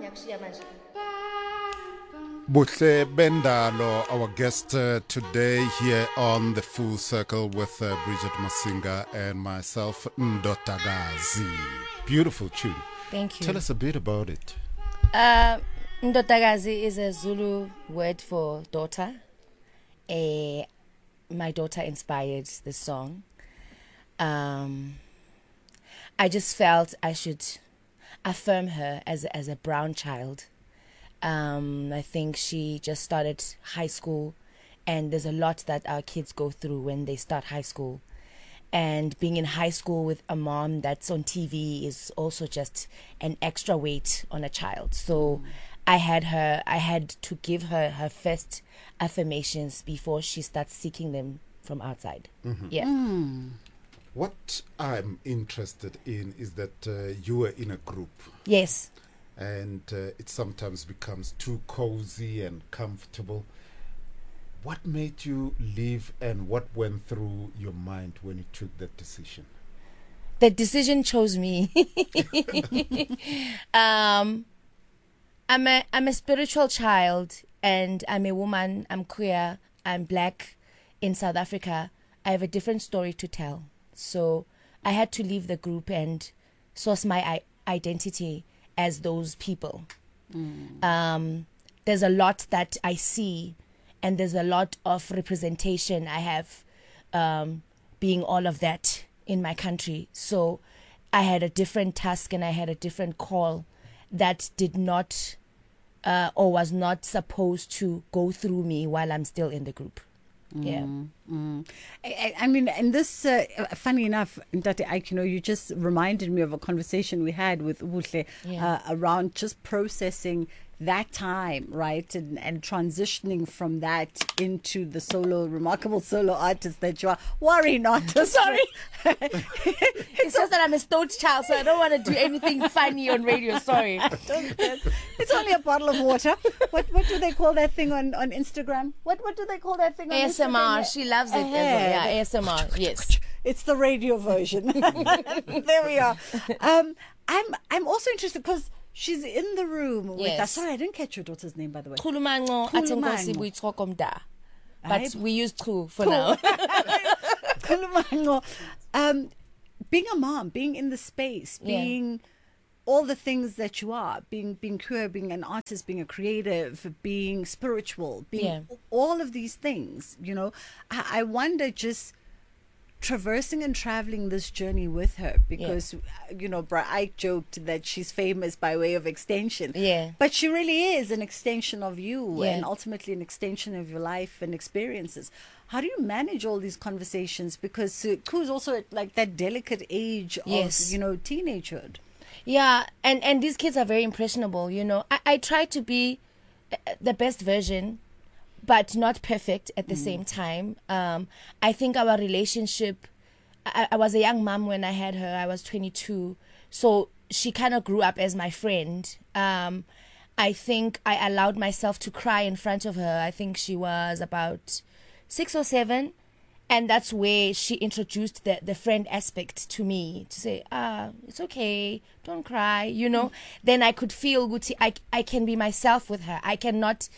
Buhle Bendalo, our guest today here on The Full Circle with Bridget Masinga and myself, Ndotagazi. Beautiful tune. Thank you. Tell us a bit about it. Ndotagazi is a Zulu word for daughter. My daughter inspired this song. I just felt I should affirm her as a brown child. I think she just started high school, and there's a lot that our kids go through when they start high school. And being in high school with a mom that's on TV is also just an extra weight on a child. So I had to give her her first affirmations before she starts seeking them from outside. Mm-hmm. Yeah. What I'm interested in is that you were in a group. Yes. And it sometimes becomes too cozy and comfortable. What made you leave, and what went through your mind when you took that decision? The decision chose me. I'm a spiritual child, and I'm a woman. I'm queer. I'm black in South Africa. I have a different story to tell. So I had to leave the group and source my identity as those people. There's a lot that I see, and there's a lot of representation I have, being all of that in my country. So I had a different task, and I had a different call that did not or was not supposed to go through me while I'm still in the group. Yeah. I mean, and this, funny enough, Ndate Ike, you just reminded me of a conversation we had with Buhle around just processing that time, right? And transitioning from that into the remarkable solo artist that you are. Worry not. Sorry. It's just that I'm a stoned child, so I don't want to do anything funny on radio. Sorry. It's only a bottle of water. What do they call that thing on Instagram? What do they call that thing on ASMR. Instagram? She loves it. Yeah, ASMR. Yes. It's the radio version. There we are. I'm also interested because she's in the room with us. Sorry, I didn't catch your daughter's name, by the way. Khulumango Athenkosi Buitsokomda. But we use Khulu for now. Khulumango. Being a mom, being in the space, being all the things that you are, being queer, being an artist, being a creative, being spiritual, being all of these things, I wonder, just traversing and traveling this journey with her, because I joked that she's famous by way of extension, but she really is an extension of you, and ultimately an extension of your life and experiences. How do you manage all these conversations, because Ku's also at like that delicate age of teenagehood? Yeah, and these kids are very impressionable. I try to be the best version, but not perfect at the same time. I think our relationship, I was a young mom when I had her. I was 22. So she kind of grew up as my friend. I think I allowed myself to cry in front of her. I think she was about 6 or 7. And that's where she introduced the friend aspect to me, to say, it's okay, don't cry, Then I could feel, Guti, I can be myself with her. I cannot...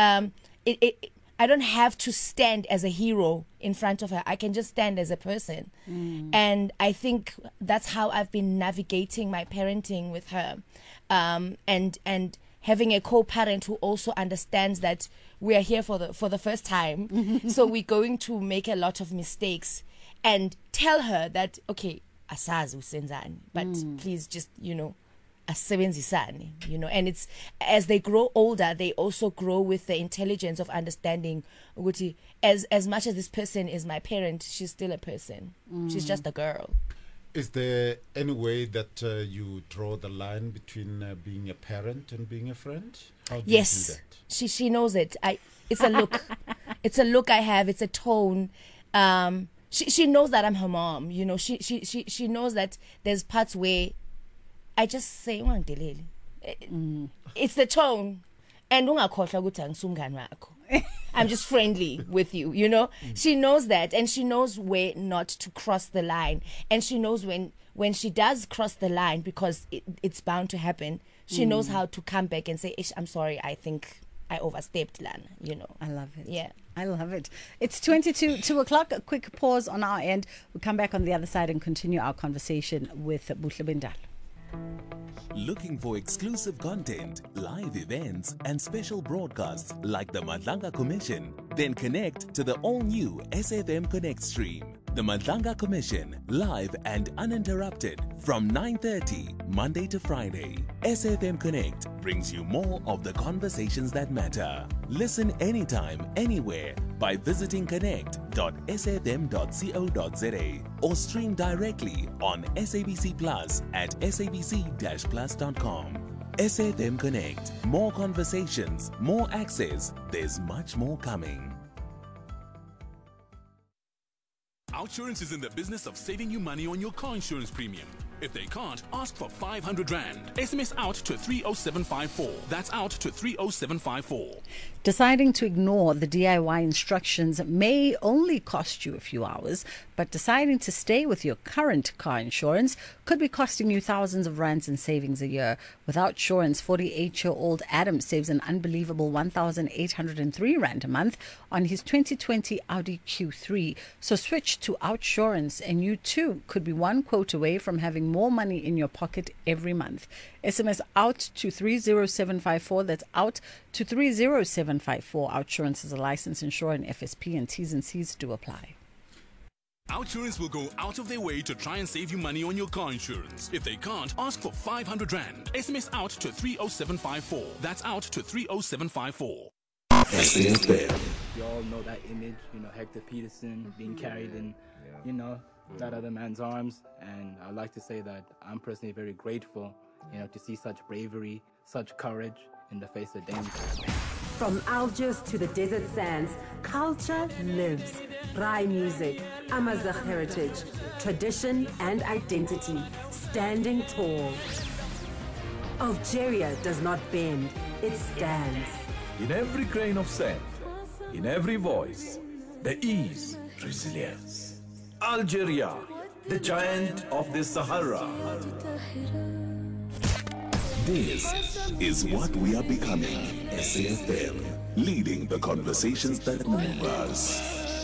I don't have to stand as a hero in front of her. I can just stand as a person. And I think that's how I've been navigating my parenting with her. And having a co-parent who also understands that we are here for the first time. So we're going to make a lot of mistakes, and tell her that, okay, asazi usenzani, but please just, asebenzisane, and it's, as they grow older, they also grow with the intelligence of understanding, as much as this person is my parent, she's still a person. She's just a girl. Is there any way that you draw the line between being a parent and being a friend? How do you do that? She knows it. It's a look. It's a look I have. It's a tone. She knows that I'm her mom. She knows that there's parts where I just say, it's the tone. And I'm just friendly with you, She knows that, and she knows where not to cross the line, and she knows when when she does cross the line, because it's bound to happen, she knows how to come back and say, "Ish, I'm sorry, I think I overstepped, Lan." You know. I love it. Yeah. I love it. It's 2 o'clock. A quick pause on our end. We'll come back on the other side and continue our conversation with Buhle Bendalo. Looking for exclusive content, live events, and special broadcasts like the Madlanga Commission? Then connect to the all-new SFM Connect stream. The Madlanga Commission, live and uninterrupted from 9:30 Monday to Friday. SFM Connect brings you more of the conversations that matter. Listen anytime, anywhere by visiting connect.sfm.co.za or stream directly on SABC Plus at sabc-plus.com. SFM Connect. More conversations, more access. There's much more coming. OUTsurance is in the business of saving you money on your car insurance premium. If they can't, ask for 500 Rand. SMS out to 30754. That's out to 30754. Deciding to ignore the DIY instructions may only cost you a few hours, but deciding to stay with your current car insurance could be costing you thousands of rands in savings a year. With OUTsurance, 48-year-old Adam saves an unbelievable 1,803 Rand a month on his 2020 Audi Q3. So switch to OUTsurance and you too could be one quote away from having more money in your pocket every month. SMS out to 30754. That's out to 30754. OUTsurance is a licensed insurer and FSP, and T's and C's do apply. OUTsurance will go out of their way to try and save you money on your car insurance. If they can't, ask for 500 Rand. SMS out to 30754. That's out to 30754. You all know that image, Hector Peterson being carried in, that other man's arms. And I'd like to say that I'm personally very grateful, to see such bravery, such courage in the face of danger. From Algiers to the desert sands, culture lives. Rai music, Amazigh heritage, tradition and identity, standing tall. Algeria does not bend, it stands. In every grain of sand, in every voice, there is resilience. Algeria, the giant of the Sahara. This is what we are becoming. SAFM, leading the conversations that move us.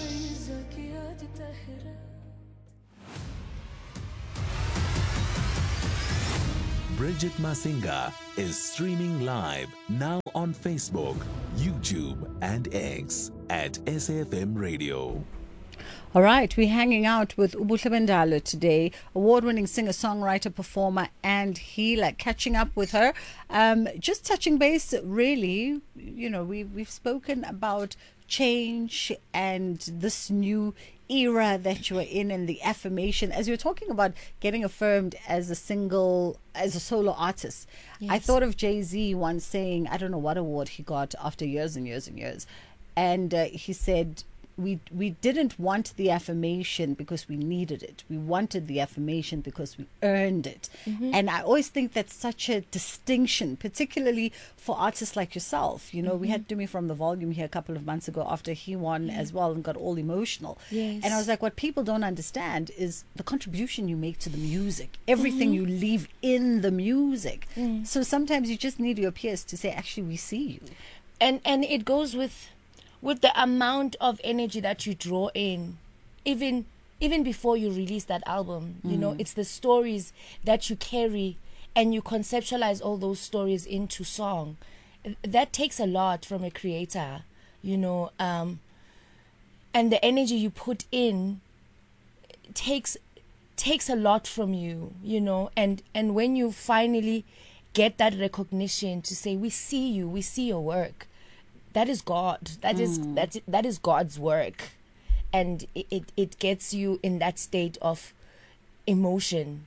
Bridget Masinga is streaming live now on Facebook, YouTube, and X at SAFM Radio. All right, we're hanging out with Buhle Bendalo today, award-winning singer, songwriter, performer, and healer. Catching up with her, just touching base. Really, we've spoken about change and this new era that you are in, and the affirmation. As you were talking about getting affirmed as a solo artist, yes. I thought of Jay-Z once saying, I don't know what award he got after years and years and years, and he said, we didn't want the affirmation because we needed it. We wanted the affirmation because we earned it. Mm-hmm. And I always think that's such a distinction, particularly for artists like yourself. We had Dumi from The Volume here a couple of months ago after he won as well and got all emotional. Yes. And I was like, what people don't understand is the contribution you make to the music, everything you leave in the music. So sometimes you just need your peers to say, actually, we see you. And it goes with the amount of energy that you draw in, even before you release that album. It's the stories that you carry, and you conceptualize all those stories into song. That takes a lot from a creator, and the energy you put in takes a lot from you, and when you finally get that recognition to say, we see you, we see your work. That is God. That is God's work, and it gets you in that state of emotion.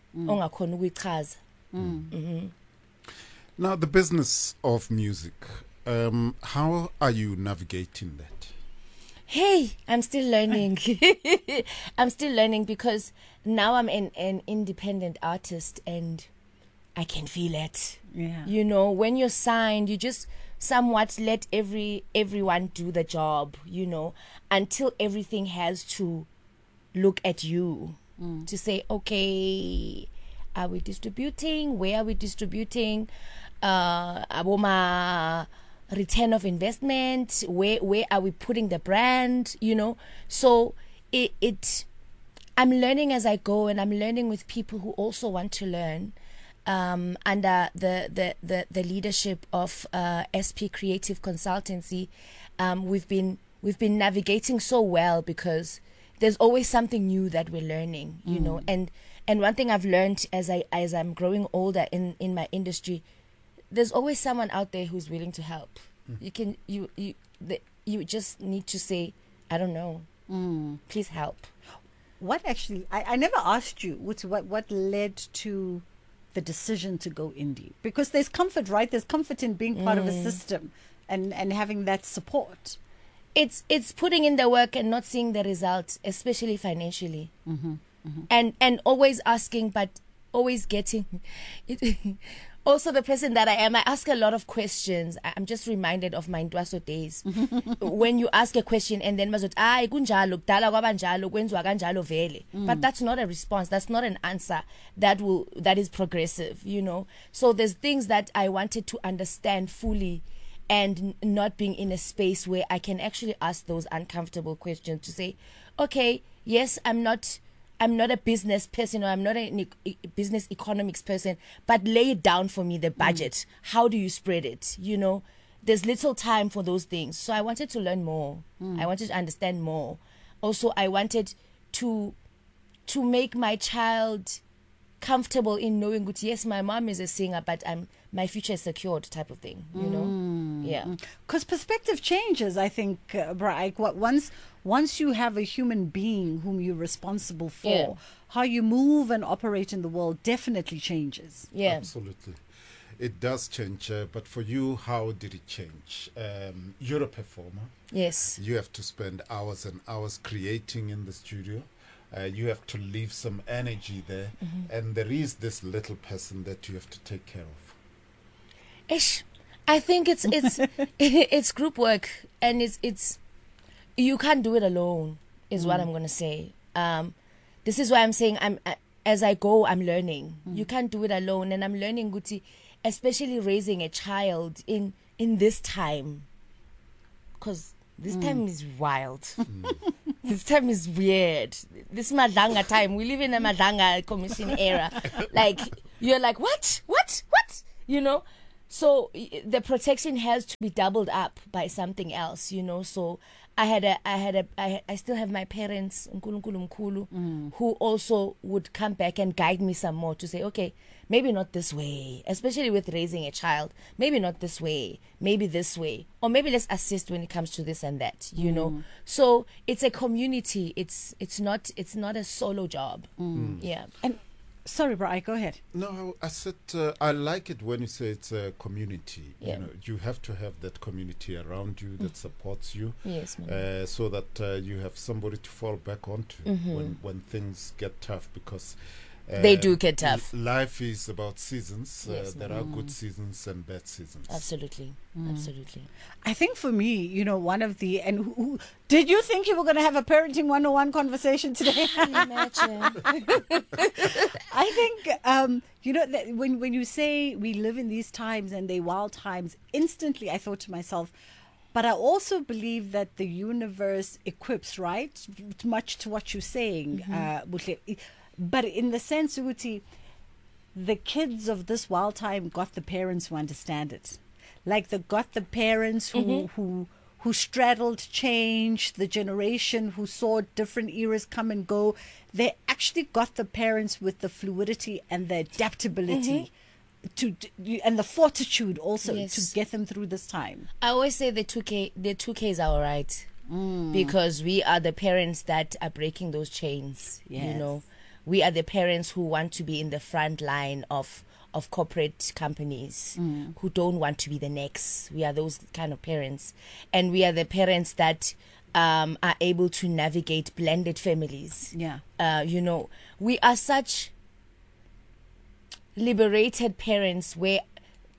Now, the business of music. How are you navigating that? Hey, I'm still learning. I'm still learning because now I'm an independent artist, and I can feel it. Yeah. When you're signed, you just somewhat let everyone do the job, until everything has to look at you. to say, okay, are we distributing? Where are we distributing? Aboma return of investment. Where are we putting the brand? So I'm learning as I go, and I'm learning with people who also want to learn. Under the leadership of SP Creative Consultancy, we've been navigating so well because there's always something new that we're learning, and one thing I've learned as I'm growing older in my industry, there's always someone out there who's willing to help. You just need to say, I don't know, please help. What actually, I never asked you what led to the decision to go indie, because there's comfort, right? There's comfort in being part of a system and having that support. It's putting in the work and not seeing the results, especially financially. And always asking, but always getting it. Also, the person that I am, I ask a lot of questions. I'm just reminded of my Ndwaso days. When you ask a question and then kunjalo, kudala kwabanjalo, kwenziwa kanjalo vele. But that's not a response. That's not an answer that is progressive, So there's things that I wanted to understand fully, and not being in a space where I can actually ask those uncomfortable questions to say, okay, yes, I'm not a business person, or I'm not a business economics person, but lay it down for me, the budget. How do you spread it? There's little time for those things. So I wanted to learn more. I wanted to understand more. Also, I wanted to make my child comfortable in knowing that, yes, my mom is a singer, but my future is secured, type of thing, Yeah. Because perspective changes, I think, Braik. Once you have a human being whom you're responsible for, how you move and operate in the world definitely changes. Yeah. Absolutely. It does change, but for you, how did it change? You're a performer. Yes. You have to spend hours and hours creating in the studio. You have to leave some energy there, and there is this little person that you have to take care of. Ish, I think it's it's group work, and it's you can't do it alone. Is what I'm gonna say. This is why I'm saying as I go, I'm learning. You can't do it alone, and I'm learning, Guti, especially raising a child in this time, because this time is wild. This time is weird. This Madanga time. We live in a Madanga commission era. Like, you're like, what? So the protection has to be doubled up by something else, So I still have my parents, Nkulunkulu Mkulu, who also would come back and guide me some more to say, okay, maybe not this way, especially with raising a child. Maybe not this way, maybe this way, or maybe let's assist when it comes to this and that, So it's a community. It's not a solo job. Yeah. And sorry, Braik, go ahead. No, I said I like it when you say it's a community. Yeah. You have to have that community around you that supports you. Yes, so that you have somebody to fall back onto when things get tough, because they do get tough. Life is about seasons. Yes, there are good seasons and bad seasons. Absolutely. Absolutely. I think for me, one of the... And did you think you were going to have a parenting 101 conversation today? Imagine. I think, that when you say we live in these times and they wild times, instantly I thought to myself, but I also believe that the universe equips, right? Much to what you're saying, but in the sense, Uti, the kids of this wild time got the parents who understand it. Like they got the parents who straddled change, the generation who saw different eras come and go. They actually got the parents with the fluidity and the adaptability and the fortitude also to get them through this time. I always say the 2Ks are all right, because we are the parents that are breaking those chains. Yes. We are the parents who want to be in the front line of corporate companies, who don't want to be the next. We are those kind of parents. And we are the parents that are able to navigate blended families. Yeah. We are such liberated parents where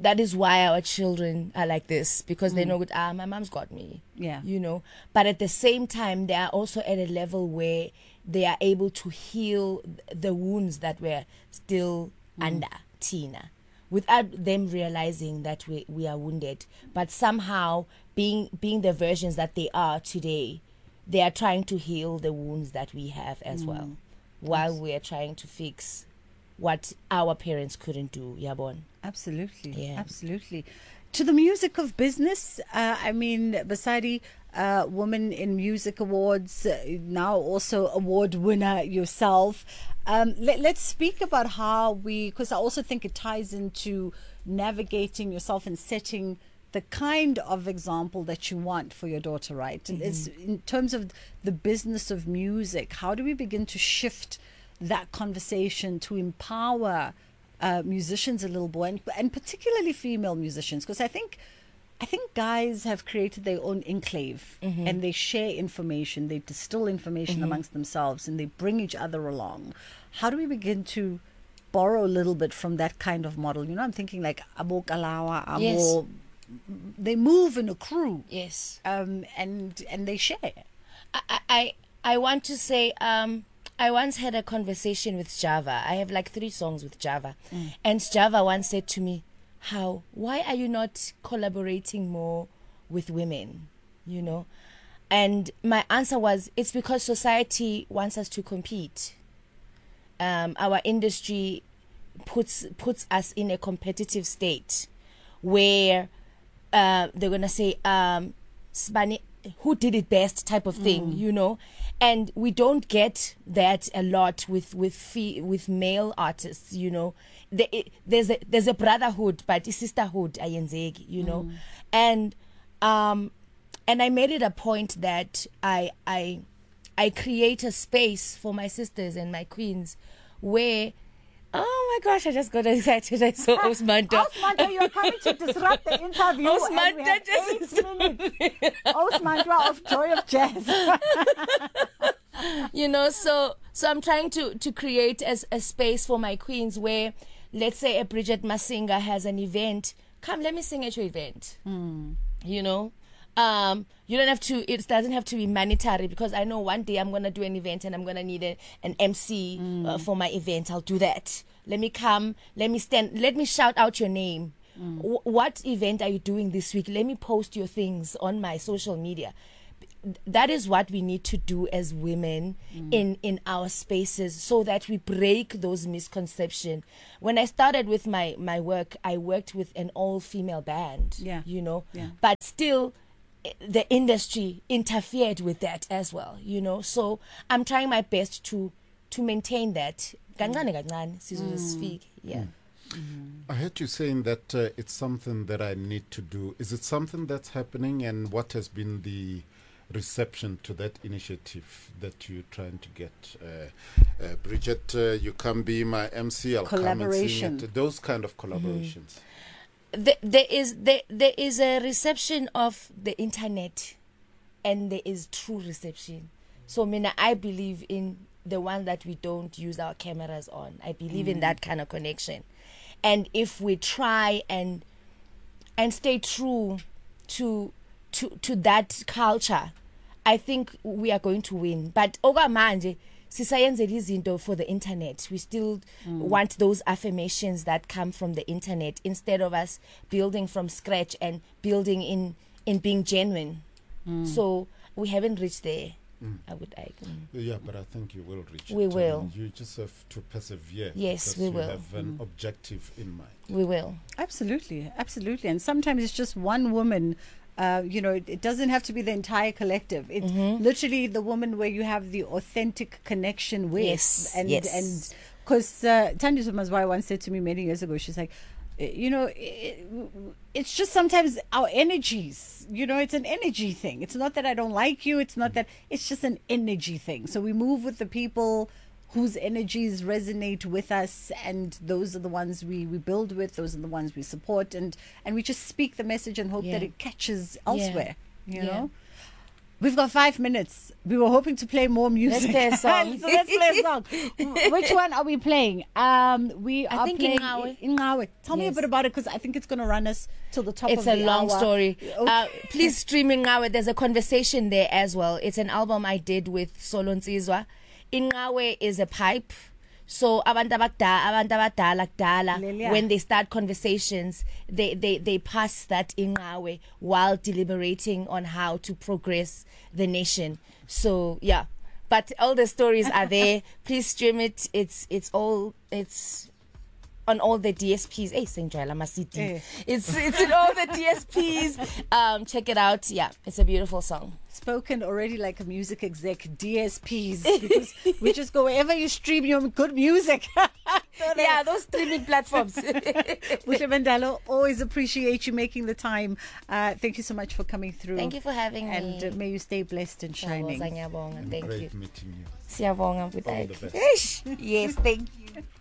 that is why our children are like this, because they know that my mom's got me. Yeah. You know, but at the same time, they are also at a level where they are able to heal the wounds that were still under Tina, without them realizing that we are wounded. But somehow, being the versions that they are today, they are trying to heal the wounds that we have as well, while we are trying to fix what our parents couldn't do. Yabon. Absolutely. Yeah. Absolutely. To the music of business, I mean, Basadi, Woman in Music Awards, now also award winner yourself. Let's speak about how because I also think it ties into navigating yourself and setting the kind of example that you want for your daughter, right? And it's in terms of the business of music, how do we begin to shift that conversation to empower musicians a little more, and particularly female musicians? Because I think guys have created their own enclave, and they share information, they distill information amongst themselves, and they bring each other along. How do we begin to borrow a little bit from that kind of model? You know, I'm thinking like Abo Kalawa, Abo. Yes. They move in a crew. Yes. And they share. I want to say, I once had a conversation with Java. I have like 3 songs with Java. And Java once said to me, why are you not collaborating more with women? You know? And my answer was, it's because society wants us to compete. Our industry puts us in a competitive state where they're going to say, who did it best type of thing, you know? And we don't get that a lot with male artists, you know. There's a brotherhood, but a sisterhood, you know. And I made it a point that I create a space for my sisters and my queens where, oh my gosh, I just got excited. I saw Osman. Osman, you're coming to disrupt the interview. Osman, and we have 8 minutes. Osman of Joy of Jazz. You know, so I'm trying to create a space for my queens where, let's say, a Bridget Masinga has an event. Come, let me sing at your event. You know, you don't have to. It doesn't have to be monetary, because I know one day I'm gonna do an event and I'm gonna need an MC for my event. I'll do that. Let me come. Let me stand. Let me shout out your name. What event are you doing this week? Let me post your things on my social media. That is what we need to do as women in our spaces, so that we break those misconceptions. When I started with my work, I worked with an all-female band, you know, but still the industry interfered with that as well, you know. So I'm trying my best to maintain that. Yeah. I heard you saying that it's something that I need to do. Is it something that's happening, and what has been the reception to that initiative that you're trying to get? Bridget, you can be my MC. I'll come and sing it. Those kind of collaborations. There is a reception of the internet, and there is true reception. So Mina, I believe in the one that we don't use our cameras on. I believe in that kind of connection. And if we try and stay true to that culture, I think we are going to win. But oga manje sisayenze izinto for the internet. We still want those affirmations that come from the internet, instead of us building from scratch and building in being genuine. So we haven't reached there. Yeah, but I think you will reach it. We will. You just have to persevere. Yes, we will. You have an objective in mind. We will. Absolutely. And sometimes it's just one woman. You know, it doesn't have to be the entire collective. It's literally the woman where you have the authentic connection with. Yes. And because Tandi Sumazwai once said to me many years ago, she's like, you know, it's just sometimes our energies, you know, it's an energy thing. It's not that I don't like you. It's not that, it's just an energy thing. So we move with the people whose energies resonate with us, and those are the ones we build with, those are the ones we support, and we just speak the message and hope that it catches elsewhere, you know. We've got 5 minutes. We were hoping to play more music. Let's play a song. So let's play a song. Which one are we playing? We are think playing Ingawe. Tell me a bit about it, because I think it's going to run us till the top of It's the a long hour. story. Okay. Please stream Ingawe. There's a conversation there as well. It's an album I did with Solo Nsizwa. Ingawe is a pipe. So abantu abadala kudala, when they start conversations, they pass that ingawe while deliberating on how to progress the nation. So yeah, but all the stories are there. Please stream it. It's on all the DSPs. Hey, Senjala Masiti. It's in all the DSPs. Check it out. Yeah, it's a beautiful song. Spoken already like a music exec, DSPs, because we just go wherever you stream your good music. Yeah, those streaming platforms. Buhle Bendalo, always appreciate you making the time. Thank you so much for coming through. Thank you for having me. And may you stay blessed and shining. Thank you. Great meeting you. Siyabonga. All the best. Yes, thank you.